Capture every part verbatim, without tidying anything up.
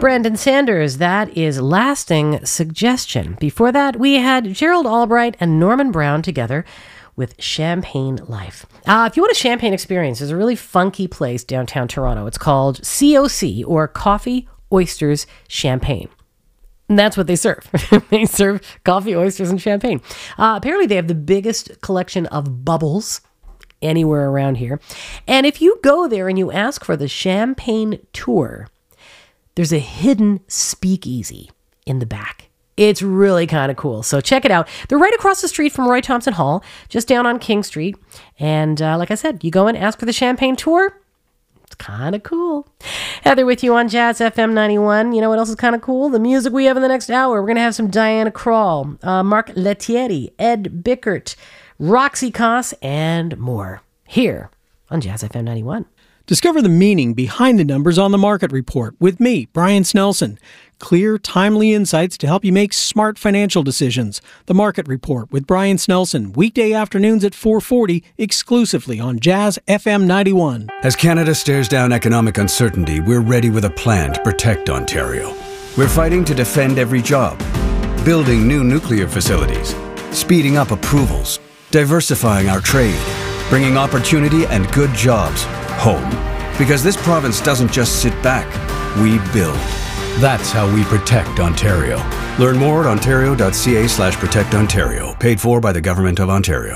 Brandon Sanders, that is Lasting Suggestion. Before that, we had Gerald Albright and Norman Brown together with Champagne Life. Uh, if you want a champagne experience, there's a really funky place downtown Toronto. It's called C O C, or Coffee, Oysters, Champagne. And that's what they serve. They serve coffee, oysters, and champagne. Uh, apparently, they have the biggest collection of bubbles anywhere around here. And if you go there and you ask for the champagne tour, there's a hidden speakeasy in the back. It's really kind of cool. So check it out. They're right across the street from Roy Thompson Hall, just down on King Street. And uh, like I said, you go and ask for the champagne tour. It's kind of cool. Heather with you on Jazz F M ninety-one. You know what else is kind of cool? The music we have in the next hour. We're going to have some Diana Krall, uh, Mark Lettieri, Ed Bickert, Roxy Koss, and more here on Jazz F M ninety-one. Discover the meaning behind the numbers on the Market Report with me, Brian Snelson. Clear, timely insights to help you make smart financial decisions. The Market Report with Brian Snelson, weekday afternoons at four forty, exclusively on Jazz F M ninety-one. As Canada stares down economic uncertainty, we're ready with a plan to protect Ontario. We're fighting to defend every job, building new nuclear facilities, speeding up approvals, diversifying our trade, bringing opportunity and good jobs home. Because this province doesn't just sit back, we build. That's how we protect Ontario. Learn more at ontario.ca slash protect Ontario. Paid for by the Government of Ontario.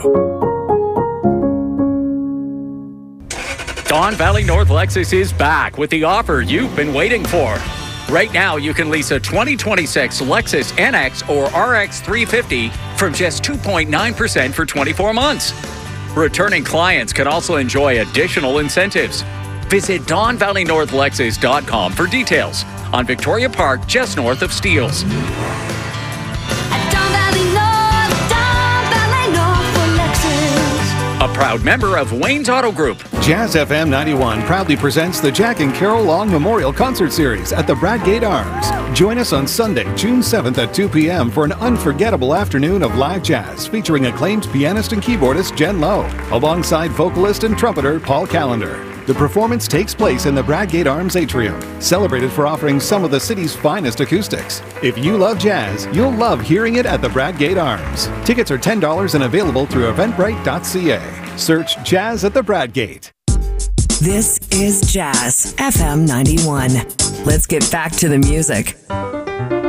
Don Valley North Lexus is back with the offer you've been waiting for. Right now, you can lease a twenty twenty-six Lexus N X or R X three fifty from just two point nine percent for twenty-four months. Returning clients can also enjoy additional incentives. Visit Don Valley North Lexus dot com for details on Victoria Park, just north of Steeles. A proud member of Wayne's Auto Group. Jazz F M ninety-one proudly presents the Jack and Carol Long Memorial Concert Series at the Bradgate Arms. Join us on Sunday, June seventh at two p.m. for an unforgettable afternoon of live jazz featuring acclaimed pianist and keyboardist Jen Lowe, alongside vocalist and trumpeter Paul Callender. The performance takes place in the Bradgate Arms Atrium, celebrated for offering some of the city's finest acoustics. If you love jazz, you'll love hearing it at the Bradgate Arms. Tickets are ten dollars and available through eventbrite dot c a. Search Jazz at the Bradgate. This is Jazz F M ninety-one. Let's get back to the music.